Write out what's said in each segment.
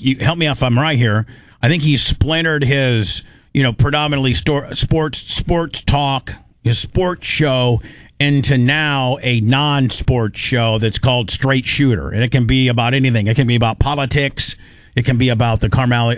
you help me if I'm right here. I think he splintered his, predominantly sports talk, his sports show, into now a non-sports show that's called Straight Shooter, and it can be about anything. It can be about politics. It can be about the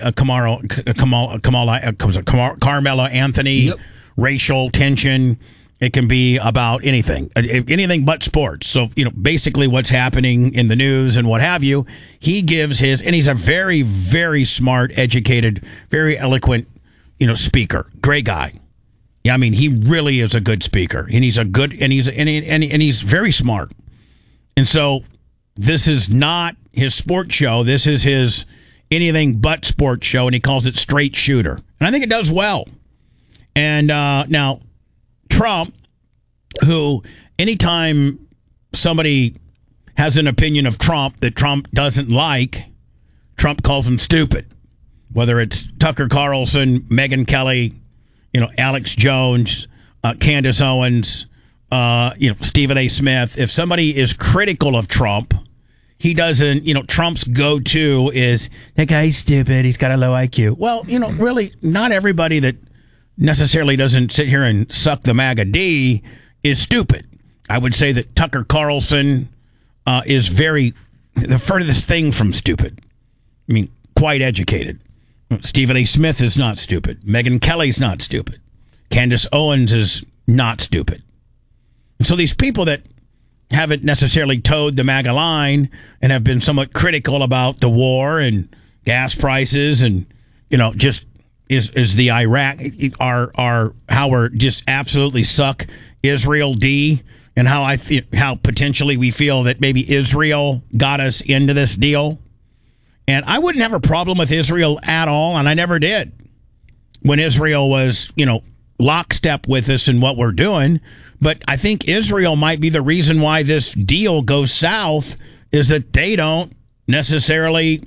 Carmelo Anthony racial tension. It can be about anything but sports. So, basically what's happening in the news and what have you, he gives his, and he's a very, very smart, educated, very eloquent, speaker. Great guy. Yeah, I mean, he really is a good speaker, and he's he's very smart. And so this is not his sports show. This is his anything but sports show, and he calls it Straight Shooter. And I think it does well. And now Trump, who anytime somebody has an opinion of Trump that Trump doesn't like, Trump calls him stupid. Whether it's Tucker Carlson, Megyn Kelly, Alex Jones, Candace Owens, Stephen A. Smith. If somebody is critical of Trump, he doesn't, Trump's go-to is, that guy's stupid, he's got a low IQ. Well, really, not everybody that necessarily doesn't sit here and suck the MAGA D is stupid. I would say that Tucker Carlson is the furthest thing from stupid. I mean, quite educated. Stephen A. Smith is not stupid. Megyn Kelly's not stupid. Candace Owens is not stupid. And so these people that haven't necessarily towed the MAGA line and have been somewhat critical about the war and gas prices and, just is the Iraq, how we're just absolutely suck Israel D, and how potentially we feel that maybe Israel got us into this deal. And I wouldn't have a problem with Israel at all, and I never did. When Israel was, lockstep with us in what we're doing. But I think Israel might be the reason why this deal goes south, is that they don't necessarily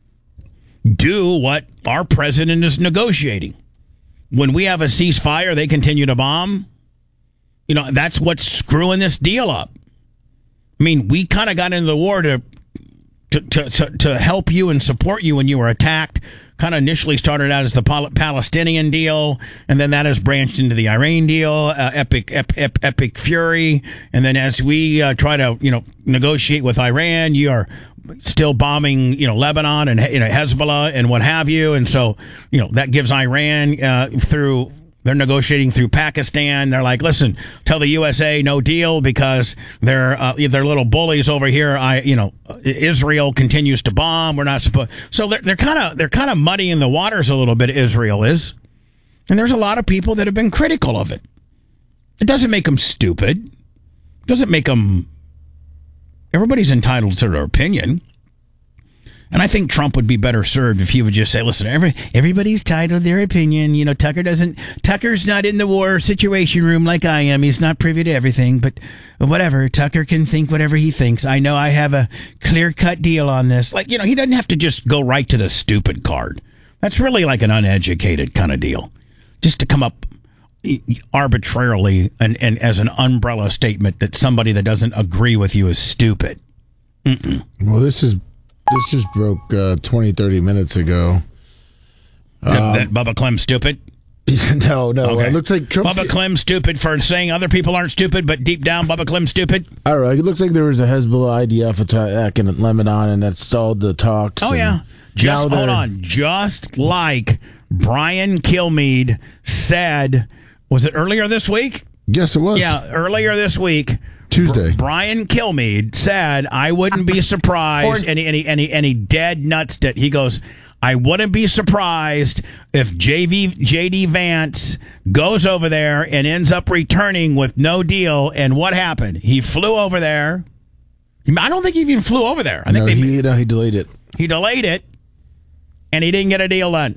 do what our president is negotiating. When we have a ceasefire, they continue to bomb. That's what's screwing this deal up. I mean, we kind of got into the war to help you and support you when you were attacked. Kind of initially started out as the Palestinian deal, and then that has branched into the Iran deal, epic fury. And then as we try to, negotiate with Iran, you are still bombing, Lebanon and Hezbollah and what have you. And so, that gives Iran they're negotiating through Pakistan. They're like, listen, tell the USA no deal because they're little bullies over here. Israel continues to bomb. We're not supposed. So they're kind of muddying the waters a little bit. Israel is, and there's a lot of people that have been critical of it. It doesn't make them stupid. It doesn't make them. Everybody's entitled to their opinion. And I think Trump would be better served if he would just say, listen, everybody's entitled to their opinion. Tucker's not in the war situation room like I am. He's not privy to everything, but whatever. Tucker can think whatever he thinks. I know I have a clear-cut deal on this. He doesn't have to just go right to the stupid card. That's really like an uneducated kind of deal. Just to come up arbitrarily and as an umbrella statement that somebody that doesn't agree with you is stupid. Well, this just broke 20, 30 minutes ago. That Bubba Clem's stupid? No. Okay. It looks like Bubba Clem's stupid for saying other people aren't stupid, but deep down, Bubba Clem's stupid? I don't know. It looks like there was a Hezbollah IDF attack in Lebanon, and that stalled the talks. Oh, yeah. Hold on. Just like Brian Kilmeade said, was it earlier this week? Yes, it was. Yeah, earlier this week. Tuesday. Brian Kilmeade said, I wouldn't be surprised, and he dead nuts it. He goes, I wouldn't be surprised if J.D. Vance goes over there and ends up returning with no deal. And what happened? He flew over there. I don't think he even flew over there. I think he delayed it. He delayed it, and he didn't get a deal done.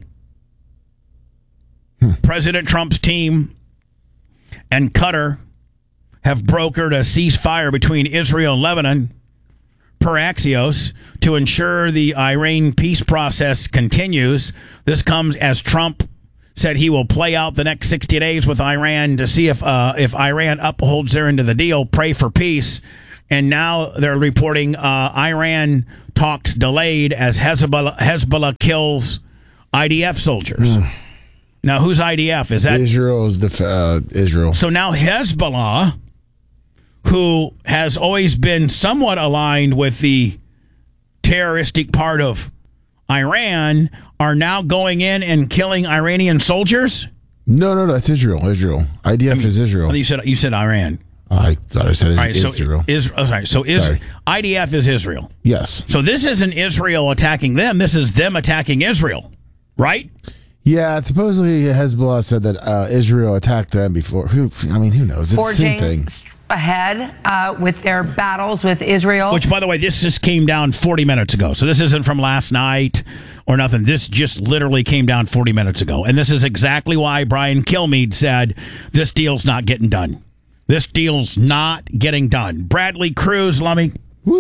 President Trump's team and Qatar have brokered a ceasefire between Israel and Lebanon, per Axios, to ensure the Iran peace process continues. This comes as Trump said he will play out the next 60 days with Iran to see if Iran upholds their end of the deal. Pray for peace. and now they're reporting Iran talks delayed as Hezbollah kills IDF soldiers. Now, who's IDF? Is that Israel's Israel? So now Hezbollah, who has always been somewhat aligned with the terroristic part of Iran, are now going in and killing Iranian soldiers? No, that's Israel. IDF is Israel. You said Iran. I thought I said All right, Israel. Sorry. IDF is Israel. Yes. So this isn't Israel attacking them. This is them attacking Israel, right? Yeah, supposedly Hezbollah said that Israel attacked them before. Who knows? It's the same thing. Ahead with their battles with Israel. Which, by the way, this just came down 40 minutes ago. So this isn't from last night or nothing. This just literally came down 40 minutes ago. And this is exactly why Brian Kilmeade said this deal's not getting done. This deal's not getting done. Bradley Cruz, Lummy,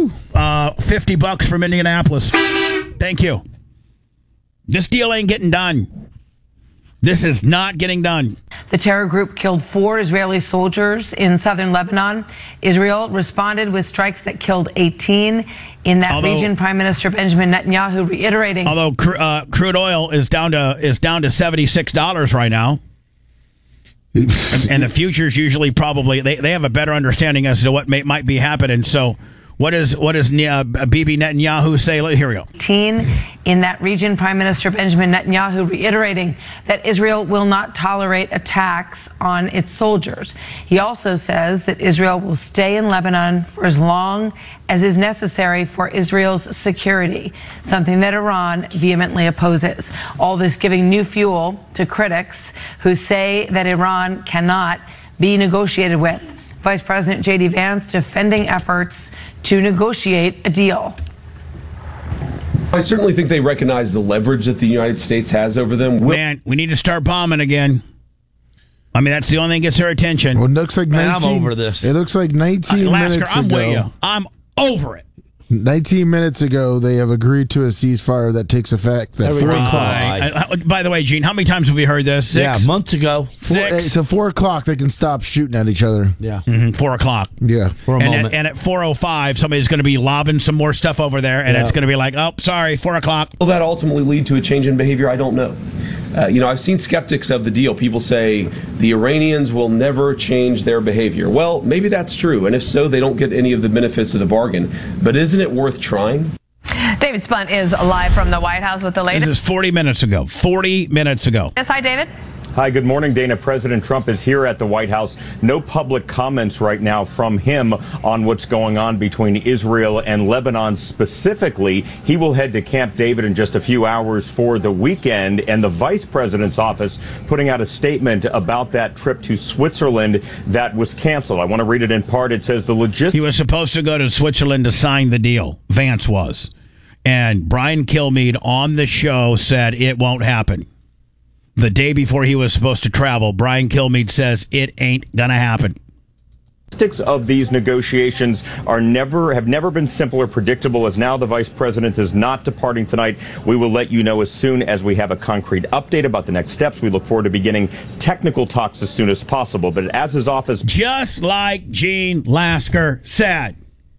$50 from Indianapolis. Thank you. This deal ain't getting done. This is not getting done. The terror group killed 4 Israeli soldiers in southern Lebanon. Israel responded with strikes that killed 18 in that region. Prime Minister Benjamin Netanyahu reiterating. Although crude oil is down to $76 right now. and the futures usually probably they have a better understanding as to what might be happening. So what does Bibi Netanyahu say? Here we go. In that region, Prime Minister Benjamin Netanyahu reiterating that Israel will not tolerate attacks on its soldiers. He also says that Israel will stay in Lebanon for as long as is necessary for Israel's security, something that Iran vehemently opposes. All this giving new fuel to critics who say that Iran cannot be negotiated with. Vice President J.D. Vance defending efforts to negotiate a deal. I certainly think they recognize the leverage that the United States has over them. Man, we need to start bombing again. I mean, that's the only thing that gets their attention. Well, it looks like 19, I'm over this. It looks like 19 Lasker, minutes I'm ago. with you. I'm over it. 19 minutes ago, they have agreed to a ceasefire that takes effect at 4 o'clock. By the way, Gene, how many times have we heard this? 6? Yeah, months ago. 6. So 4 o'clock, they can stop shooting at each other. Yeah. 4 o'clock. Yeah. For a moment. And at 4:05, somebody's going to be lobbing some more stuff over there, and it's going to be like, oh, sorry, 4 o'clock. Will that ultimately lead to a change in behavior? I don't know. I've seen skeptics of the deal. People say the Iranians will never change their behavior. Well, maybe that's true. And if so, they don't get any of the benefits of the bargain. But isn't it worth trying? David Spunt is live from the White House with the latest. This is 40 minutes ago. 40 minutes ago. Yes, hi, David. Hi, good morning, Dana. President Trump is here at the White House. No public comments right now from him on what's going on between Israel and Lebanon specifically. He will head to Camp David in just a few hours for the weekend, and the vice president's office putting out a statement about that trip to Switzerland that was canceled. I want to read it in part. It says the logistics. He was supposed to go to Switzerland to sign the deal. Vance was. And Brian Kilmeade on the show said it won't happen. The day before he was supposed to travel, Brian Kilmeade says it ain't going to happen. Logistics of these negotiations have never been simple or predictable. As now the vice president is not departing tonight. We will let you know as soon as we have a concrete update about the next steps. We look forward to beginning technical talks as soon as possible. But as his office, just like Gene Lasker said,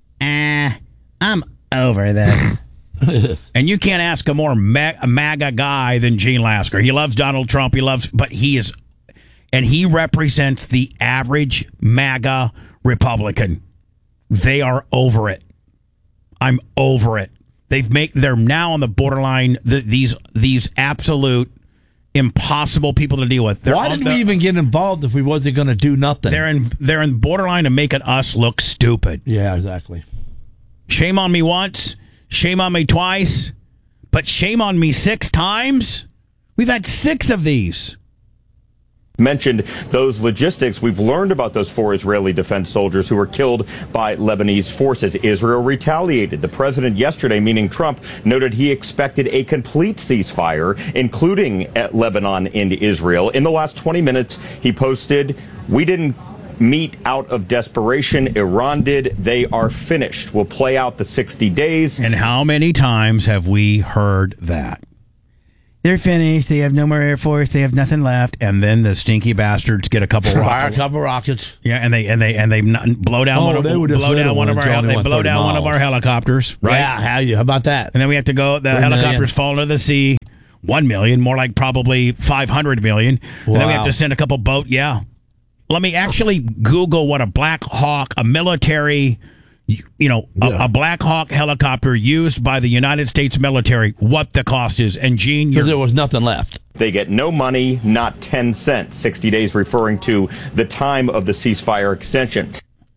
I'm over this. And you can't ask a more MAGA guy than Gene Lasker. He loves Donald Trump. But he represents the average MAGA Republican. They are over it. I'm over it. They're now on the borderline. These absolute impossible people to deal with. Why did we even get involved if we wasn't going to do nothing? They're in borderline of making us look stupid. Yeah, exactly. Shame on me once. Shame on me twice, but shame on me 6 times? We've had 6 of these. Mentioned those logistics. We've learned about those 4 Israeli defense soldiers who were killed by Lebanese forces. Israel retaliated. The president yesterday, meaning Trump, noted he expected a complete ceasefire, including Lebanon and Israel. In the last 20 minutes, he posted, "We didn't meet out of desperation. Iran did. They are finished. We'll play out the 60 days. And how many times have we heard that? They're finished. They have no more Air Force. They have nothing left. And then the stinky bastards get a couple Fire a couple rockets. Yeah, and they blow down one of our helicopters. Right? Yeah, how about that? And then we have to go. The helicopters fall into the sea. 1 million, more like probably 500 million. And then we have to send a couple boat. Yeah. Let me actually Google what a Black Hawk, a military, a Black Hawk helicopter used by the United States military, what the cost is. And Gene, because there was nothing left. They get no money, not 10 cents. 60 days referring to the time of the ceasefire extension.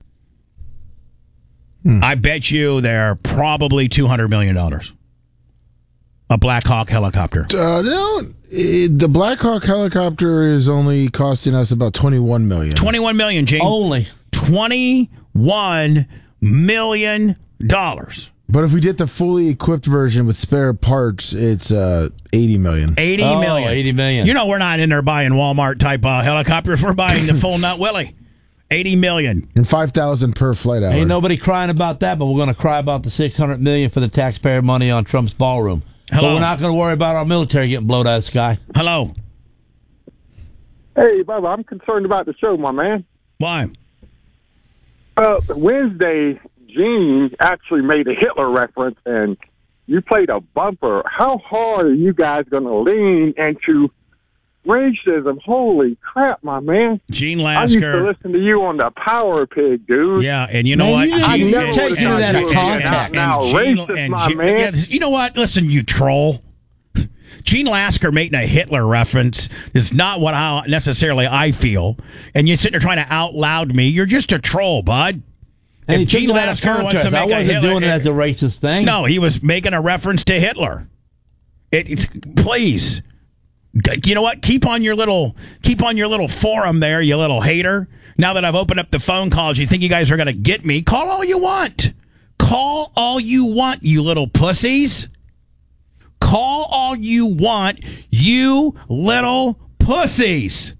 I bet you they're probably $200 million. A Black Hawk helicopter. No, the Black Hawk helicopter is only costing us about $21 million. $21 million, Gene. Only $21 million. But if we get the fully equipped version with spare parts, it's $80 million. $80 million. You know we're not in there buying Walmart type helicopters. We're buying the full nut Willie. $80 million. And $5,000 per flight hour. Ain't nobody crying about that, but we're going to cry about the $600 million for the taxpayer money on Trump's ballroom. Hello. But we're not going to worry about our military getting blown out of the sky. Hello. Hey, Bubba, I'm concerned about the show, my man. Why? Wednesday, Gene actually made a Hitler reference, and you played a bumper. How hard are you guys going to lean into racism? Holy crap, my man. Gene Lasker. I used to listen to you on the Power Pig, dude. Yeah, and you know what? You're taking it out of context. You know what? Listen, you troll. Gene Lasker making a Hitler reference is not what necessarily I feel. And you're sitting there trying to out loud me. You're just a troll, bud. And if Gene Lasker wants to make I wasn't doing it as a racist thing. No, he was making a reference to Hitler. Please. You know what? Keep on your little forum there, you little hater. Now that I've opened up the phone calls, you think you guys are going to get me? Call all you want. Call all you want, you little pussies. Call all you want, you little pussies.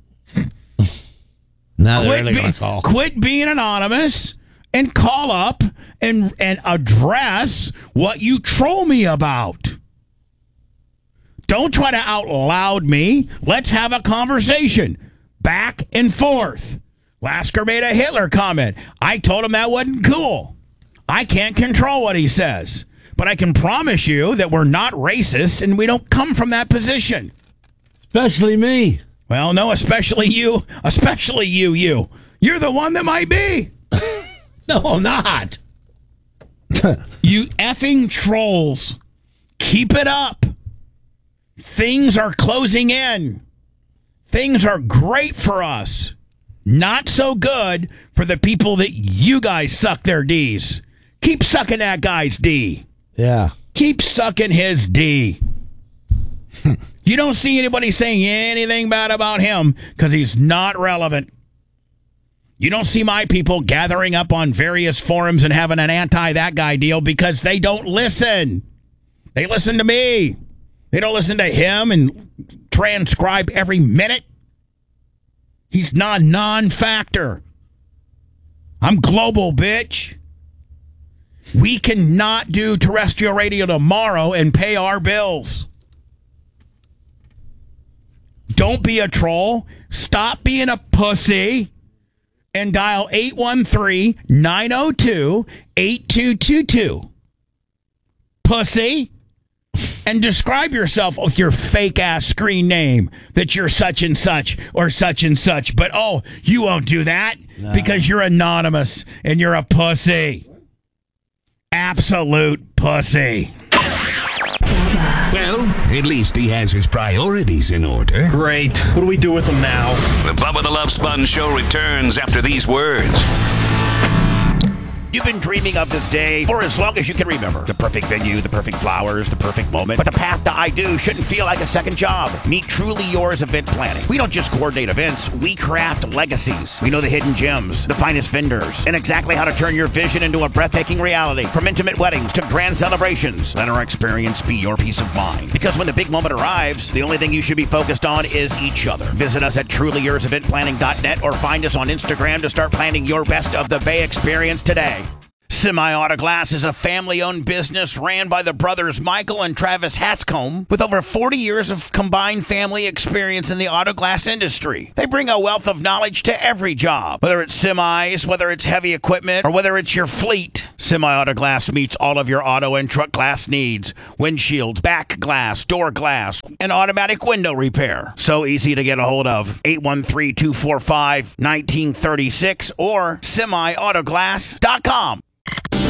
Now they're really going to call. Quit being anonymous and call up and address what you troll me about. Don't try to out loud me. Let's have a conversation. Back and forth. Lasker made a Hitler comment. I told him that wasn't cool. I can't control what he says. But I can promise you that we're not racist and we don't come from that position. Especially me. Well, no, especially you. Especially you. You're the one that might be. No, I'm not. You effing trolls. Keep it up. Things are closing in. Things are great for us. Not so good for the people that you guys suck their D's. Keep sucking that guy's D. Yeah. Keep sucking his D. You don't see anybody saying anything bad about him because he's not relevant. You don't see my people gathering up on various forums and having an anti-that guy deal because they don't listen. They listen to me. They don't listen to him and transcribe every minute. He's non-factor. I'm global, bitch. We cannot do terrestrial radio tomorrow and pay our bills. Don't be a troll. Stop being a pussy. And dial 813-902-8222. Pussy. And describe yourself with your fake-ass screen name that you're such and such or such and such. But, you won't do that because you're anonymous and you're a pussy. Absolute pussy. Well, at least he has his priorities in order. Great. What do we do with them now? The Bubba the Love Sponge Show returns after these words. You've been dreaming of this day for as long as you can remember. The perfect venue, the perfect flowers, the perfect moment. But the path to I Do shouldn't feel like a second job. Meet Truly Yours Event Planning. We don't just coordinate events, we craft legacies. We know the hidden gems, the finest vendors, and exactly how to turn your vision into a breathtaking reality. From intimate weddings to grand celebrations, let our experience be your peace of mind. Because when the big moment arrives, the only thing you should be focused on is each other. Visit us at trulyourseventplanning.net or find us on Instagram to start planning your best of the Bay experience today. Semi Auto Glass is a family-owned business ran by the brothers Michael and Travis Hanscom with over 40 years of combined family experience in the auto glass industry. They bring a wealth of knowledge to every job, whether it's semis, whether it's heavy equipment, or whether it's your fleet. Semi Auto Glass meets all of your auto and truck glass needs: windshields, back glass, door glass, and automatic window repair. So easy to get a hold of. 813-245-1936 or semiautoglass.com.